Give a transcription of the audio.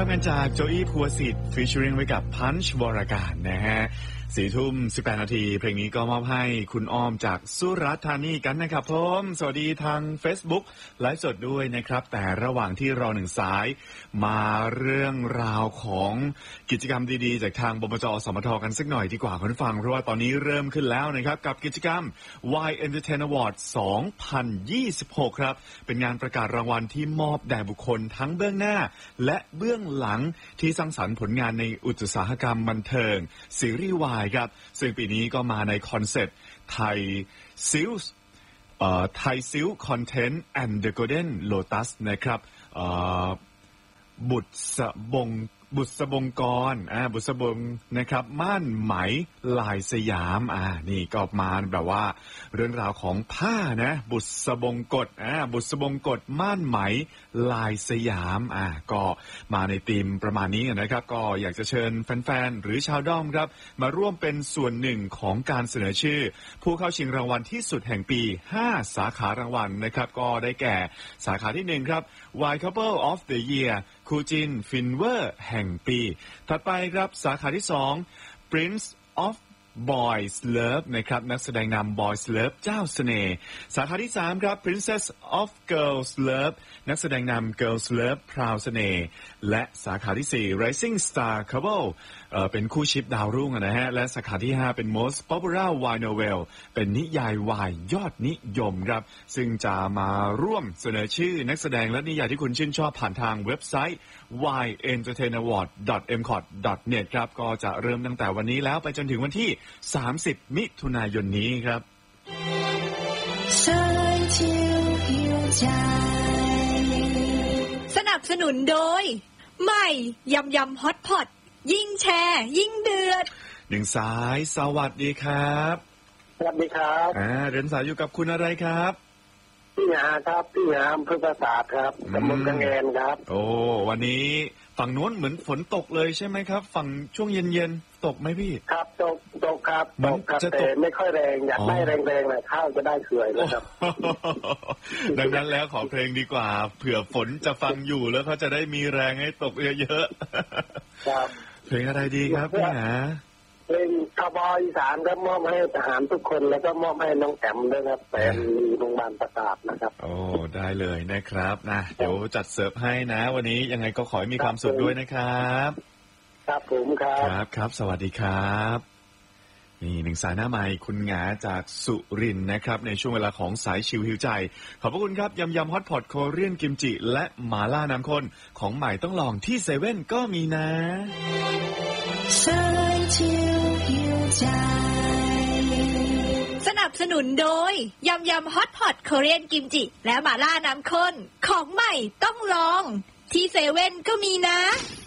รับกันจากโจอี้ภูวสิทธิ์ฟีเจอริงไว้กับพันช์วรการนะฮะ4:18 นาทีเพลงนี้ก็มอบให้คุณอ้อมจากสุราษฎร์ธานีกันนะครับผมสวัสดีทาง Facebook ไลฟ์สดด้วยนะครับแต่ระหว่างที่รอหนึ่งสายมาเรื่องราวของกิจกรรมดีๆจากทางบมจ.สมท.กันสักหน่อยดีกว่าคุณฟังเพราะว่าตอนนี้เริ่มขึ้นแล้วนะครับกับกิจกรรม Y Entertain Award 2026 ครับเป็นงานประกาศรางวัลที่มอบแด่บุคคลทั้งเบื้องหน้าและเบื้องหลังที่สร้างสรรค์ผลงานในอุตสาหกรรมบันเทิงซีรีส์วายครับซึ่งปีนี้ก็มาในคอนเซ็ปต์ไทยซิลคอนเทนต์แอนด์เดอะโกลเด้นโลตัสนะครับบุษบงกรบุษบงนะครับม่านไหมลายสยามนี่ก็มาแบบว่าเรื่องราวของผ้านะบุษบงกฎบุษบงกฎม่านไหมลายสยามก็มาในธีมประมาณนี้นะครับก็อยากจะเชิญแฟนๆหรือชาวด้อมครับมาร่วมเป็นส่วนหนึ่งของการเสนอชื่อผู้เข้าชิงรางวัลที่สุดแห่งปี5สาขารางวัลนะครับก็ได้แก่สาขาที่1ครับ Y Couple of the Year คู่จินฟินเวอร์แห่งปีถัดไปครับสาขาที่2 Prince of Boys Love นะครับนักแสดงนำ Boys Love เจ้าเสน่ห์สาขาที่3ครับ Princess of Girls Love นักแสดงนำ Girls Love พราวเสน่ห์และสาขาที่4 Rising Star Couple เป็นคู่ชิปดาวรุ่งนะฮะและสาขาที่5เป็น Most Popular Y Novel เป็นนิยายวายยอดนิยมครับซึ่งจะมาร่วมเสนอชื่อนักแสดงและนิยายที่คุณชื่นชอบผ่านทางเว็บไซต์ yentertainaward.mcot.net ครับก็จะเริ่มตั้งแต่วันนี้แล้วไปจนถึงวันที่30 มิถุนายนนี้ครับสนับสนุนโดยใหม่ยำฮอตพอตยิ่งแชร์ยิ่งเดือดหนึ่งสายสวัสดีครับสวัสดีครับเดินสายอยู่กับคุณอะไรครับพี่หาครับพี่หาอำเภอปราสาทครับตำบลกระแงนครับโอ้วันนี้ฝั่งโน้นเหมือนฝนตกเลยใช่ไหมครับฝั่งช่วงเย็นๆตกไหมพี่ครับตกครับแต่ไม่ค่อยแรงอยากได้แรงๆหน่อยข้าวจะได้สวยนะครับดังนั้นแล้วขอเพลงดีกว่าเผื่อฝนจะฟังอยู่แล้วเขาจะได้มีแรงให้ตกเยอะๆครับเพลงอะไรดีครับพี่หาเพลงคาวบอยอีสานก็มอบให้ทหารทุกคนแล้วก็มอบให้น้องแอมด้วยครับแฟนโรงพยาบาลประสาทนะครับโอ้ได้เลยนะครับนะเดี๋ยวจัดเสิร์ฟให้นะวันนี้ยังไงก็ขอให้มีความสุขด้วยนะครับครับผมครับสวัสดีครับนี่หนึ่งสายหน้าใหม่คุณหงาจากสุรินทร์นะครับในช่วงเวลาของสายชิวหิวใจขอบพระคุณครับยำฮอตพอตโคเรียนกิมจิและหม่าล่าน้ำข้นของใหม่ต้องลองที่เซเว่นก็มีนะสนับสนุนโดยยำฮอตพอตโคเรียนกิมจิและหม่าล่าน้ำข้นของใหม่ต้องลองที่เซเว่นก็มีนะ